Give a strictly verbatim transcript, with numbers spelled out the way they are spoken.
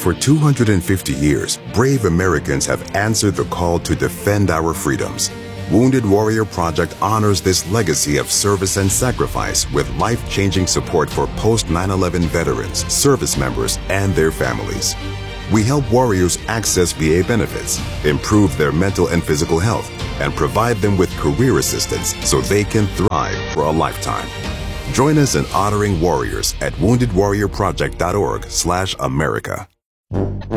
For two hundred fifty years, brave Americans have answered the call to defend our freedoms. Wounded Warrior Project honors this legacy of service and sacrifice with life-changing support for post nine eleven veterans, service members, and their families. We help warriors access V A benefits, improve their mental and physical health, and provide them with career assistance so they can thrive for a lifetime. Join us in honoring warriors at wounded warrior project dot org slash America.